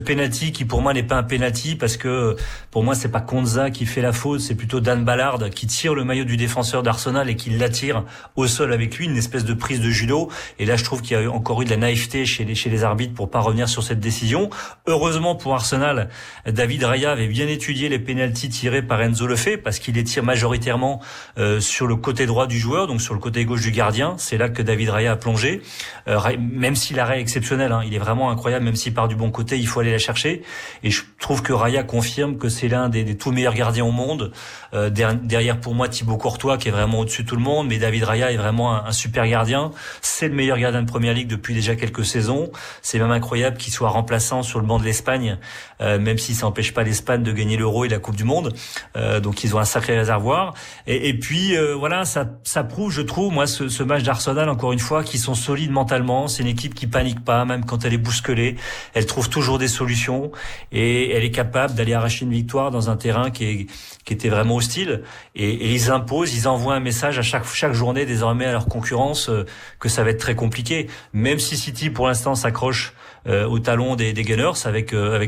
Penalty qui pour moi n'est pas un penalty parce que pour moi c'est pas Konza qui fait la faute, c'est plutôt Dan Ballard qui tire le maillot du défenseur d'Arsenal et qui l'attire au sol avec lui, une espèce de prise de judo. Et là je trouve qu'il y a encore eu de la naïveté chez les arbitres pour pas revenir sur cette décision. Heureusement pour Arsenal, David Raya avait bien étudié les penalties tirés par Enzo Lefebvre parce qu'il les tire majoritairement sur le côté droit du joueur, donc sur le côté gauche du gardien. C'est là que David Raya a plongé. Même si l'arrêt est exceptionnel, il est vraiment incroyable, même s'il part du bon côté, il faut aller la chercher. Et je trouve que Raya confirme que c'est l'un des tout meilleurs gardiens au monde. Derrière pour moi Thibaut Courtois qui est vraiment au-dessus de tout le monde, mais David Raya est vraiment un super gardien. C'est le meilleur gardien de Première Ligue depuis déjà quelques saisons. C'est même incroyable qu'il soit remplaçant sur le banc de l'Espagne, même si ça n'empêche pas l'Espagne de gagner l'Euro et la Coupe du Monde. Donc ils ont un sacré réservoir. Et puis voilà, ça prouve, je trouve, moi, ce match d'Arsenal, encore une fois, qu'ils sont solides mentalement. C'est une équipe qui panique pas, même quand elle est bousculée. Elle trouve toujours des solutions et elle est capable d'aller arracher une victoire dans un terrain qui était vraiment hostile. Et ils imposent, ils envoient un message à chaque journée désormais à leur concurrence que ça va être très compliqué. Même si City, pour l'instant, s'accroche au talon des Gunners avec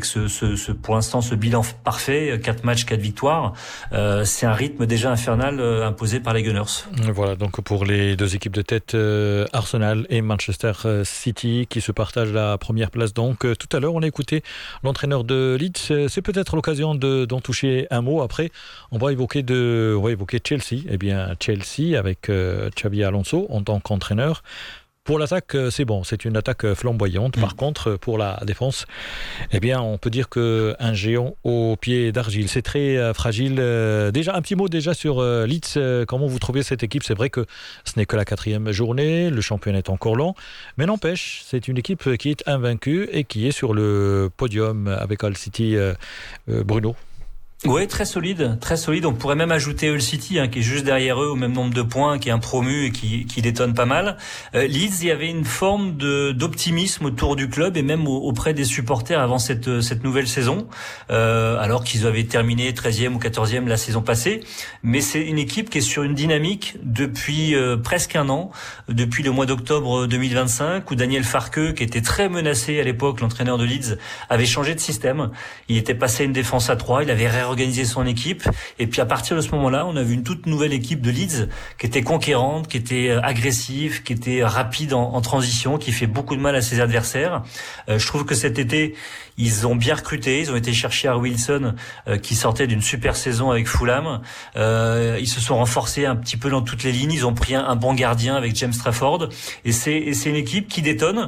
ce pour l'instant ce bilan parfait, 4 matchs, 4 victoires. C'est un rythme déjà infernal imposé par les Gunners. Voilà donc pour les deux équipes de tête, Arsenal et Manchester City qui se partagent la première place. Donc tout à l'heure on a écouté l'entraîneur de Leeds. C'est peut-être l'occasion d'en toucher un mot. Après on va évoquer Chelsea. Eh bien Chelsea avec Xabi Alonso en tant qu'entraîneur. Pour l'attaque, c'est bon, c'est une attaque flamboyante. Par contre, pour la défense, eh bien, on peut dire qu'un géant au pied d'argile, c'est très fragile. Déjà, un petit mot déjà sur Leeds. Comment vous trouvez cette équipe ? C'est vrai que ce n'est que la 4e journée, le championnat est encore long, mais n'empêche, c'est une équipe qui est invaincue et qui est sur le podium avec Hull City. Bruno ? Oui, très solide. On pourrait même ajouter Hull City, qui est juste derrière eux au même nombre de points, qui est un promu et qui détonne pas mal. Leeds, il y avait une forme d'optimisme autour du club et même auprès des supporters avant cette nouvelle saison, alors qu'ils avaient terminé 13e ou 14e la saison passée. Mais c'est une équipe qui est sur une dynamique depuis presque un an, depuis le mois d'octobre 2025, où Daniel Farke, qui était très menacé à l'époque, l'entraîneur de Leeds, avait changé de système. Il était passé à une défense à 3, il avait organiser son équipe, et puis à partir de ce moment-là, on a vu une toute nouvelle équipe de Leeds qui était conquérante, qui était agressive, qui était rapide en transition, qui fait beaucoup de mal à ses adversaires. Je trouve que cet été, ils ont bien recruté, ils ont été chercher Harry Wilson qui sortait d'une super saison avec Fulham. Ils se sont renforcés un petit peu dans toutes les lignes, ils ont pris un bon gardien avec James Trafford, et c'est une équipe qui détonne,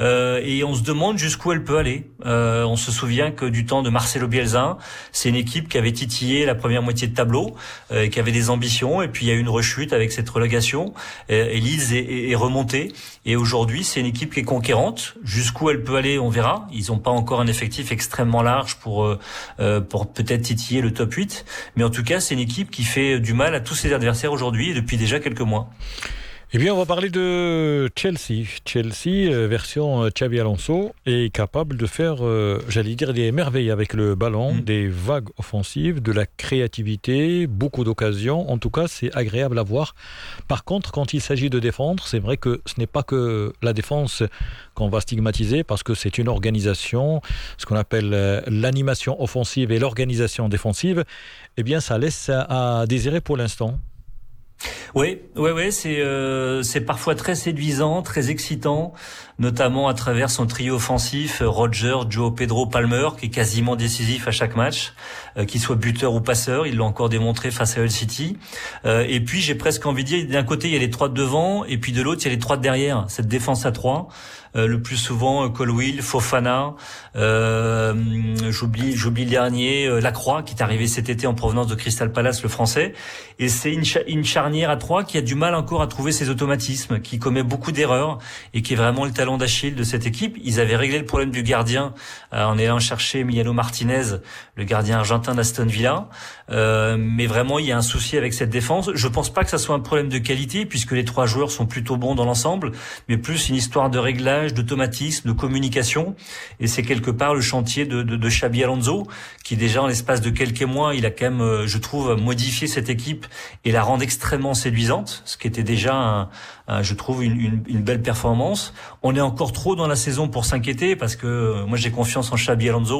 et on se demande jusqu'où elle peut aller. On se souvient que du temps de Marcelo Bielsa, c'est une équipe qui avait titillé la première moitié de tableau, qui avait des ambitions, et puis il y a eu une rechute avec cette relégation, et Leeds est remonté, et aujourd'hui c'est une équipe qui est conquérante. Jusqu'où elle peut aller, on verra. Ils n'ont pas encore un effectif extrêmement large pour peut-être titiller le top 8, mais en tout cas c'est une équipe qui fait du mal à tous ses adversaires aujourd'hui et depuis déjà quelques mois. Eh bien, on va parler de Chelsea. Chelsea, version Xabi Alonso, est capable de faire, j'allais dire, des merveilles avec le ballon, des vagues offensives, de la créativité, beaucoup d'occasions. En tout cas, c'est agréable à voir. Par contre, quand il s'agit de défendre, c'est vrai que ce n'est pas que la défense qu'on va stigmatiser, parce que c'est une organisation, ce qu'on appelle l'animation offensive et l'organisation défensive. Eh bien, ça laisse à désirer pour l'instant. Oui, c'est parfois très séduisant, très excitant, notamment à travers son trio offensif, Roger, Joe Pedro, Palmer, qui est quasiment décisif à chaque match, qu'il soit buteur ou passeur, il l'a encore démontré face à Hull City. Et puis j'ai presque envie de dire, d'un côté il y a les 3 de devant, et puis de l'autre il y a les 3 de derrière, cette défense à 3. Le plus souvent Colwill, Fofana, j'oublie le dernier, Lacroix, qui est arrivé cet été en provenance de Crystal Palace, le français. Et c'est une charnière à 3 qui a du mal encore à trouver ses automatismes, qui commet beaucoup d'erreurs et qui est vraiment le talon d'Achille de cette équipe. Ils avaient réglé le problème du gardien en allant chercher Emiliano Martinez, le gardien argentin d'Aston Villa. Mais vraiment, il y a un souci avec cette défense. Je pense pas que ça soit un problème de qualité, puisque les 3 joueurs sont plutôt bons dans l'ensemble, mais plus une histoire de réglage, d'automatisme, de communication. Et c'est quelque part le chantier de Xabi Alonso, qui déjà en l'espace de quelques mois, il a quand même, je trouve, modifié cette équipe et la rend extrêmement séduisante, ce qui était déjà je trouve une belle performance. On est encore trop dans la saison pour s'inquiéter, parce que moi j'ai confiance en Xabi Alonso.